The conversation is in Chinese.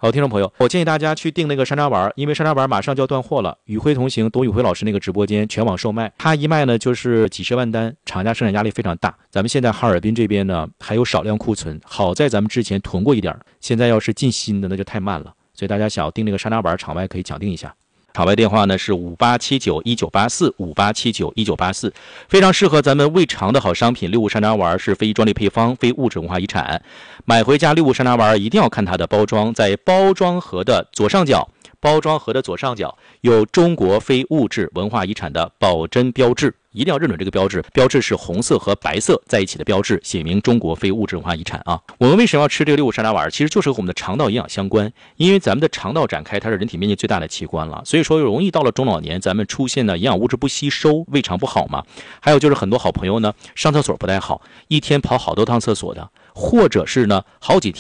好，听众朋友，我建议大家去订那个山楂丸，因为山楂丸马上就要断货了。与会同行董宇辉老师那个直播间全网售卖，他一卖呢就是几十万单，厂家生产压力非常大。咱们现在哈尔滨这边呢还有少量库存，好在咱们之前囤过一点，现在要是进新的那就太慢了，所以大家想要订那个山楂丸，场外可以抢订一下。场外电话呢是58791984，58791984，非常适合咱们胃肠的好商品。六物山楂丸是非专利配方，非物质文化遗产。买回家六物山楂丸一定要看它的包装，在包装盒的左上角，有中国非物质文化遗产的保真标志，一定要认准这个标志。标志是红色和白色在一起的标志，写明中国非物质文化遗产啊。我们为什么要吃这个六物山楂丸？其实就是和我们的肠道营养相关，因为咱们的肠道展开它是人体面积最大的器官了，所以说容易到了中老年咱们出现的营养物质不吸收，胃肠不好嘛。还有就是很多好朋友呢上厕所不太好，一天跑好多趟厕所的，或者是呢好几天